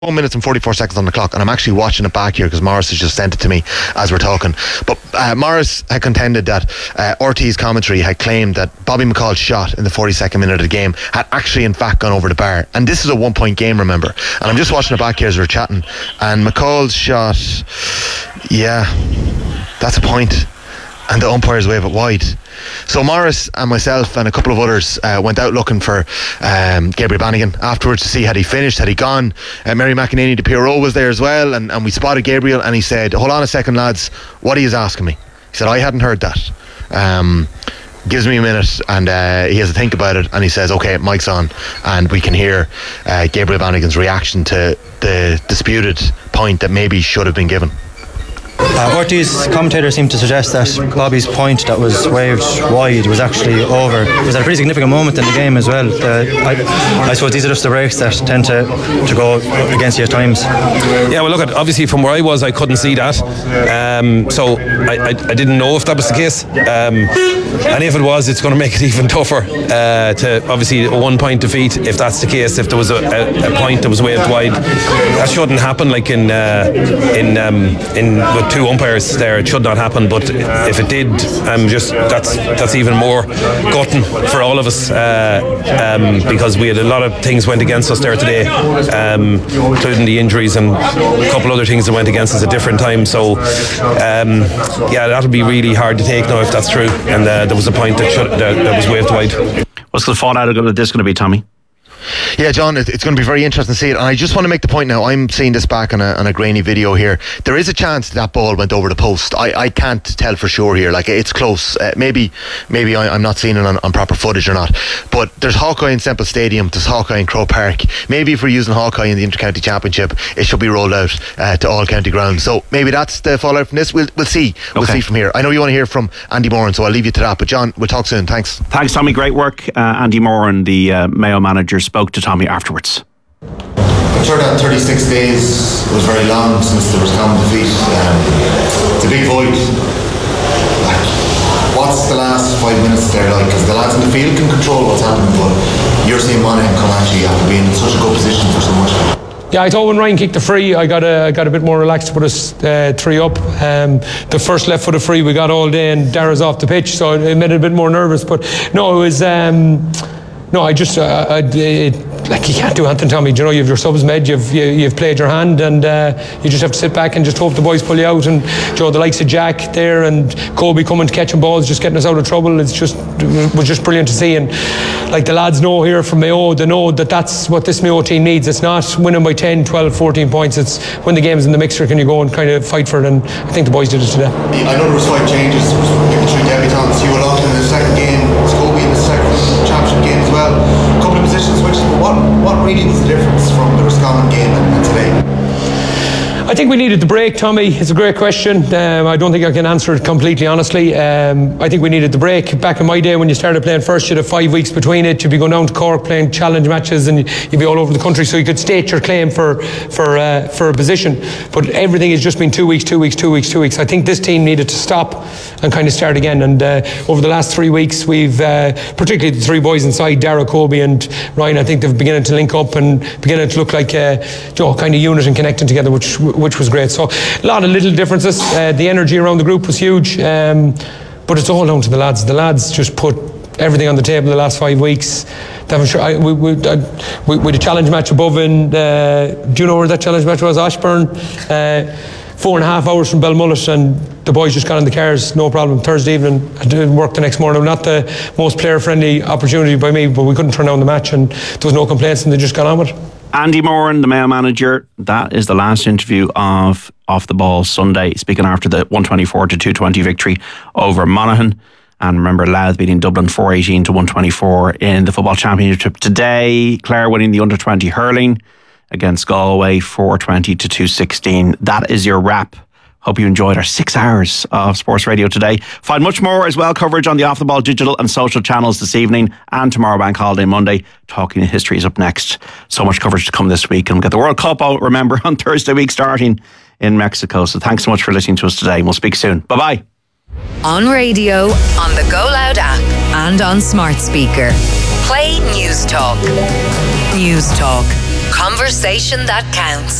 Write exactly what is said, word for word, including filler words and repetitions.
One minute and forty-four seconds on the clock, and I'm actually watching it back here because Morris has just sent it to me as we're talking. But uh, Morris had contended that uh, R T's commentary had claimed that Bobby McCall's shot in the forty-second minute of the game had actually in fact gone over the bar, and this is a one point game, remember. And I'm just watching it back here as we're chatting, and McCall's shot, yeah, that's a point, and the umpires wave it wide. So Morris and myself and a couple of others uh, went out looking for um, Gabriel Bannigan afterwards to see had he finished, had he gone. uh, Mary McEnany de Pirot was there as well, and, and we spotted Gabriel, and he said, hold on a second lads, what are you asking me? He said, I hadn't heard that. um, gives me a minute, and uh, he has to think about it, and he says, okay, mic's on, and we can hear uh, Gabriel Bannigan's reaction to the disputed point that maybe should have been given. Uh, Ortiz commentator seemed to suggest that Bobby's point that was waved wide was actually over. It was at a pretty significant moment in the game as well. Uh, I, I suppose these are just the breaks that tend to, to go against you at times. Yeah, well, look, at, obviously from where I was, I couldn't see that. Um, so I, I, I didn't know if that was the case. Um, and if it was, it's going to make it even tougher uh, to obviously a one point defeat if that's the case. If there was a, a, a point that was waved wide, that shouldn't happen. Like in uh, in um, in with two umpires there, it should not happen. But if it did, I'm just that's that's even more gutting for all of us uh, um, because we had a lot of things went against us there today, um, including the injuries and a couple other things that went against us at different times. So um, yeah, that'll be really hard to take now if that's true. And uh, there was a point that, should, that, that was waved wide. What's the fallout of this going to be, Tommy? Yeah, John, it's going to be very interesting to see it. And I just want to make the point now, I'm seeing this back on a, on a grainy video here. There is a chance that ball went over the post. I, I can't tell for sure here. Like, it's close. Uh, maybe maybe I, I'm not seeing it on, on proper footage or not. But there's Hawkeye in Semple Stadium, there's Hawkeye in Croke Park. Maybe if we're using Hawkeye in the Inter-County Championship, it should be rolled out uh, to all county grounds. So maybe that's the fallout from this. We'll, we'll see. We'll okay. see from here. I know you want to hear from Andy Moran, so I'll leave you to that. But John, we'll talk soon. Thanks. Thanks, Tommy. Great work. Uh, Andy Moran, the uh, Mayo manager, spoke to Tommy afterwards. I'm sure that thirty-six days was very long since there was common defeat. Um, it's a big void. Like, what's the last five minutes there like? Because the lads in the field can control what's happening, but you're seeing Monaghan come at you after being in such a good position for so much. Yeah, I thought when Ryan kicked the free, I got a, I got a bit more relaxed to put us uh, three up. Um, the first left footed free we got all day, and Dara's off the pitch, so it made it a bit more nervous. But no, it was. Um, No, I just, uh, I, it, like, you can't do anything, Tommy. You know, you have your subs made, you've you, you've played your hand, and uh, you just have to sit back and just hope the boys pull you out. And you know, the likes of Jack there and Kobe coming to catching balls, just getting us out of trouble. It's just, it was just brilliant to see. And like the lads know here from Mayo, they know that that's what this Mayo team needs. It's not winning by ten, twelve, fourteen points. It's when the game's in the mixer, can you go and kind of fight for it? And I think the boys did it today. I know there was five changes. There was three debutants. You were locked in the second game. Kobe in the second championship game as well. A couple of position switches, but what, what really was the difference from the Roscommon game and, and today? I think we needed the break, Tommy. It's a great question. Um, I don't think I can answer it completely honestly. Um, I think we needed the break. Back in my day when you started playing first, you'd have five weeks between it. You'd be going down to Cork playing challenge matches, and you'd be all over the country, so you could state your claim for for uh, for a position. But everything has just been two weeks, two weeks, two weeks, two weeks. I think this team needed to stop and kind of start again. And uh, over the last three weeks, we've uh, particularly the three boys inside, Dara, Kobe and Ryan, I think they're beginning to link up and beginning to look like a you know, kind of unit and connecting together, which which was great. So a lot of little differences. Uh, the energy around the group was huge, um, but it's all down to the lads. The lads just put everything on the table the last five weeks. I, we, we, I, we, we had a challenge match above in, uh, do you know where that challenge match was? Ashburn. Uh, four and a half hours from Belmullet, and the boys just got in the cars, no problem. Thursday evening, I did work the next morning. Not the most player-friendly opportunity by me, but we couldn't turn down the match, and there was no complaints, and they just got on with it. Andy Moran, the Mayo manager, that is the last interview of Off the Ball Sunday, speaking after the one twenty-four to two twenty victory over Monaghan. And remember, Louth beating Dublin four eighteen to one twenty-four in the football championship today. Clare winning the under twenty hurling against Galway four twenty to two sixteen. That is your wrap. Hope you enjoyed our six hours of Sports Radio today. Find much more as well coverage on the Off the Ball digital and social channels this evening, and tomorrow, Bank Holiday Monday. Talking History is up next. So much coverage to come this week, and we'll get the World Cup out, remember, on Thursday week starting in Mexico. So thanks so much for listening to us today. We'll speak soon. Bye bye. On radio, on the Go Loud app, and on smart speaker. Play News Talk. News Talk. Conversation that counts.